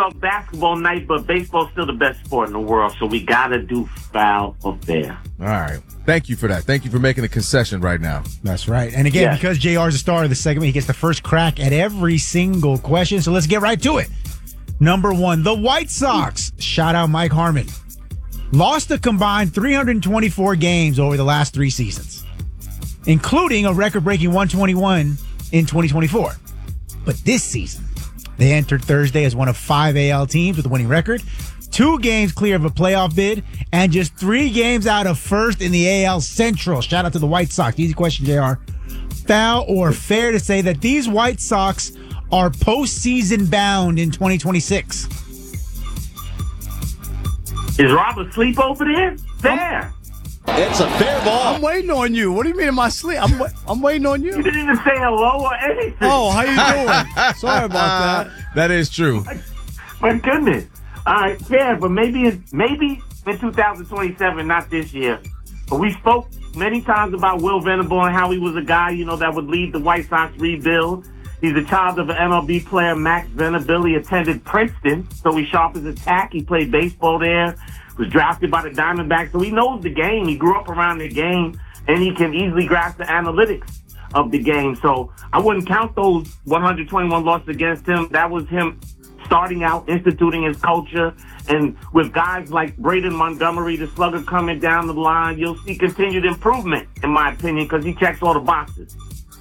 York basketball night, but baseball's still the best sport in the world, so we got to do foul or fair. All right. Thank you for that. Thank you for making a concession right now. That's right. And again, because JR is the star of the segment, he gets the first crack at every single question. So let's get right to it. Number one, the White Sox. Shout out Mike Harmon. Lost a combined 324 games over the last 3 seasons, including a record-breaking 121 in 2024. But this season, they entered Thursday as one of 5 AL teams with a winning record, 2 games clear of a playoff bid, and just 3 games out of first in the AL Central. Shout out to the White Sox. Easy question, JR. Foul or fair to say that these White Sox are postseason bound in 2026? Is Rob asleep over there? Fair. It's a fair ball. I'm waiting on you. What do you mean in my sleep? I'm waiting on you. You didn't even say hello or anything. Oh, how you doing? Sorry about that. That is true. My goodness. All right, fair, but maybe in 2027, not this year. But we spoke many times about Will Venable and how he was a guy, that would lead the White Sox rebuild. He's a child of an MLB player, Max Venable. He attended Princeton, so he sharpens attack. He played baseball there, was drafted by the Diamondbacks, so he knows the game. He grew up around the game, and he can easily grasp the analytics of the game. So I wouldn't count those 121 losses against him. That was him starting out, instituting his culture. And with guys like Braden Montgomery, the slugger, coming down the line, you'll see continued improvement, in my opinion, because he checks all the boxes.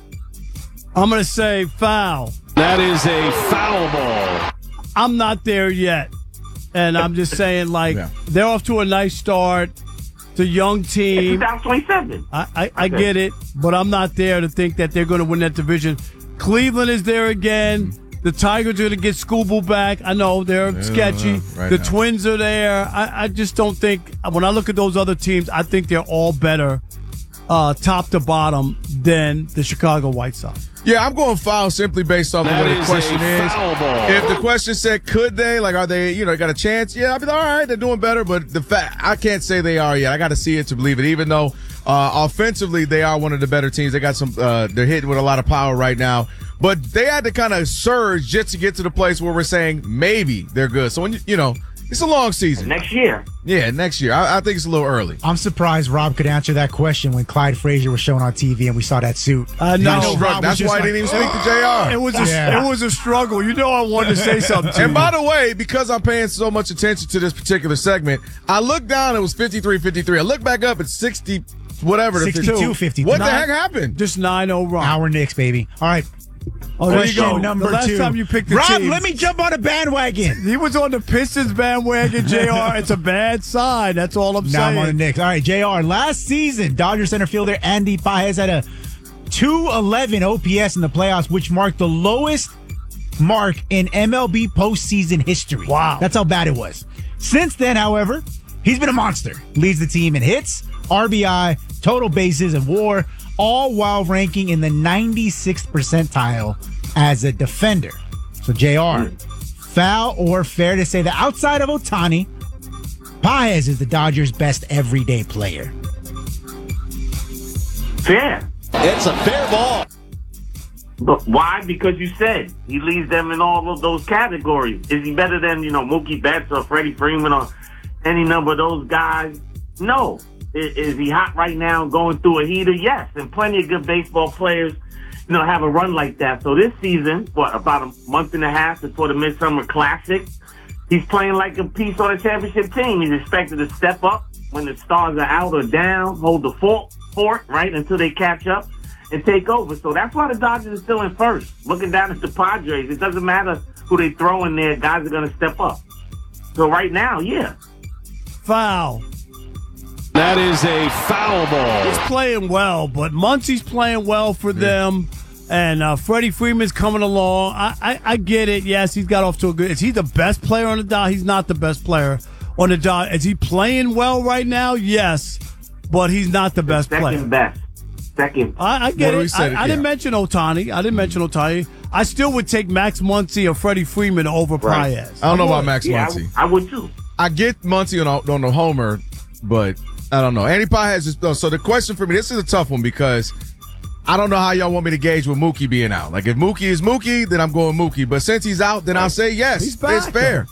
I'm going to say foul. That is a foul ball. I'm not there yet. And I'm just saying, they're off to a nice start. It's a young team. 2027. I get it, but I'm not there to think that they're going to win that division. Cleveland is there again. The Tigers are going to get Scooble back. I know they're sketchy. The Twins are there. I just don't think, when I look at those other teams, I think they're all better top to bottom than the Chicago White Sox. Yeah, I'm going foul simply based off of what the question is. If the question said, could they, are they, got a chance? Yeah, I'd be like, all right, they're doing better. But the fact, I can't say they are yet. I got to see it to believe it, even though offensively they are one of the better teams. They got they're hitting with a lot of power right now. But they had to kind of surge just to get to the place where we're saying maybe they're good. So, when it's a long season. Next year. Yeah, next year. I think it's a little early. I'm surprised Rob could answer that question when Clyde Frazier was shown on TV and we saw that suit. No, Rob, that's why I didn't even speak to JR. It was a struggle. I wanted to say something to you. And by the way, because I'm paying so much attention to this particular segment, I looked down, it was 53-53. I looked back up at 60, whatever. 62-52. What the heck happened? Just 9-0 wrong. Our Knicks, baby. All right. Oh, there you go. Number the last 2. time you picked the Rob, teams. let me jump on a bandwagon. He was on the Pistons bandwagon, JR. It's a bad sign. That's all I'm saying. Now I'm on the Knicks. All right, JR. Last season, Dodger center fielder Andy Paez had a 211 OPS in the playoffs, which marked the lowest mark in MLB postseason history. Wow. That's how bad it was. Since then, however, he's been a monster. Leads the team in hits, RBI, total bases, and WAR, all while ranking in the 96th percentile as a defender. So, JR, foul or fair to say that outside of Ohtani, Paez is the Dodgers' best everyday player? Fair. It's a fair ball. But why? Because you said he leads them in all of those categories. Is he better than, Mookie Betts or Freddie Freeman or any number of those guys? No. Is he hot right now going through a heater? Yes. And plenty of good baseball players, have a run like that. So this season, about a month and a half before the Midsummer Classic, he's playing like a piece on a championship team. He's expected to step up when the stars are out or down, hold the fort, right, until they catch up and take over. So that's why the Dodgers are still in first. Looking down at the Padres, it doesn't matter who they throw in there, guys are going to step up. So right now, yeah. Foul. That is a foul ball. He's playing well, but Muncy's playing well for them, and Freddie Freeman's coming along. I get it. Yes, he's got off to a good. Is he the best player on the Dodgers? He's not the best player on the Dodgers. Is he playing well right now? Yes, but he's not the best player. Second best. Second. I get it. I didn't mention Ohtani. I still would take Max Muncy or Freddie Freeman over Paez. I don't know about Max Muncy. I would too. I get Muncy on the homer, but I don't know. Andy Paez is so the question for me, this is a tough one because I don't know how y'all want me to gauge with Mookie being out. Like if Mookie is Mookie, then I'm going Mookie. But since he's out, then I'll say yes. He's back, it's fair.